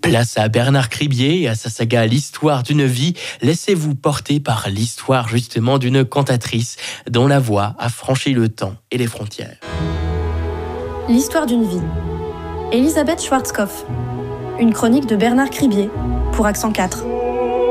Place à Bernard Cribier et à sa saga L'histoire d'une vie. Laissez-vous porter par l'histoire justement d'une cantatrice dont la voix a franchi le temps et les frontières. L'histoire d'une vie. Elisabeth Schwarzkopf. Une chronique de Bernard Cribier pour Accent 4.